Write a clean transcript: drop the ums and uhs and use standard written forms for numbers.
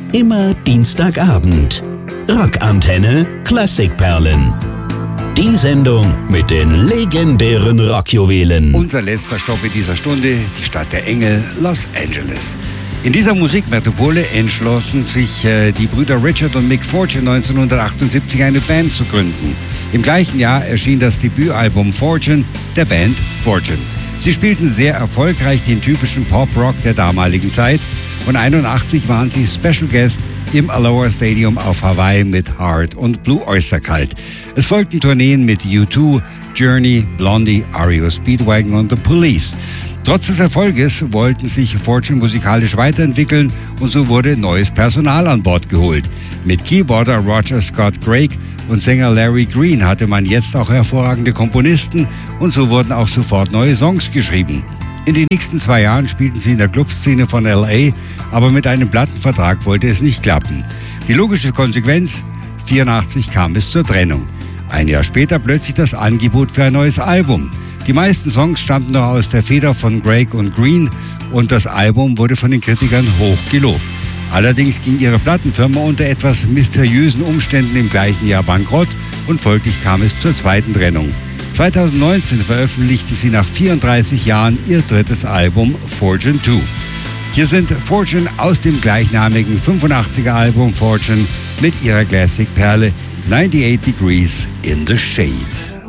Immer Dienstagabend. Rockantenne Klassikperlen. Die Sendung mit den legendären Rockjuwelen. Unser letzter Stopp in dieser Stunde, die Stadt der Engel, Los Angeles. In dieser Musikmetropole entschlossen sich die Brüder Richard und Mick Fortune 1978 eine Band zu gründen. Im gleichen Jahr erschien das Debütalbum Fortune der Band Fortune. Sie spielten sehr erfolgreich den typischen Pop-Rock der damaligen Zeit und 1981 waren sie Special Guest im Aloha Stadium auf Hawaii mit Heart und Blue Oyster Cult. Es folgten Tourneen mit U2, Journey, Blondie, REO Speedwagon und The Police. Trotz des Erfolges wollten sich Fortune musikalisch weiterentwickeln und so wurde neues Personal an Bord geholt. Mit Keyboarder Roger Scott Craig und Sänger Larry Green hatte man jetzt auch hervorragende Komponisten und so wurden auch sofort neue Songs geschrieben. In den nächsten 2 Jahren spielten sie in der Clubszene von L.A., aber mit einem Plattenvertrag wollte es nicht klappen. Die logische Konsequenz: 1984 kam es zur Trennung. Ein Jahr später plötzlich das Angebot für ein neues Album. Die meisten Songs stammten noch aus der Feder von Craig und Green und das Album wurde von den Kritikern hoch gelobt. Allerdings ging ihre Plattenfirma unter etwas mysteriösen Umständen im gleichen Jahr bankrott und folglich kam es zur zweiten Trennung. 2019 veröffentlichten sie nach 34 Jahren ihr drittes Album Fortune 2. Hier sind Fortune aus dem gleichnamigen 85er Album Fortune mit ihrer Classic-Perle 98 Degrees in the Shade.